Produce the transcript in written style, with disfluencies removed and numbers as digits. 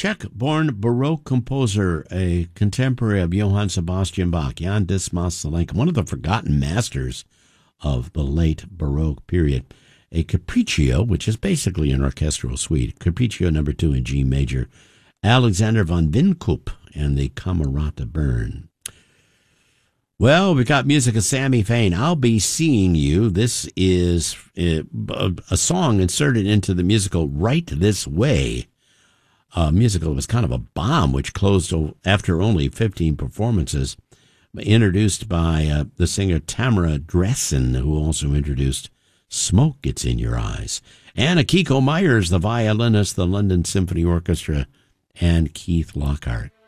Czech-born Baroque composer, a contemporary of Johann Sebastian Bach, Jan Dismas Zelenka, one of the forgotten masters of the late Baroque period. A Capriccio, which is basically an orchestral suite, Capriccio number 2 in G major, Alexander von Winkup and the Camerata Bern. Well, we got music of Sammy Fain, I'll Be Seeing You. This is a song inserted into the musical Right This Way. A musical was kind of a bomb, which closed after only 15 performances, introduced by the singer Tamara Dressen, who also introduced Smoke Gets in Your Eyes, and Akiko Myers, the violinist, the London Symphony Orchestra, and Keith Lockhart.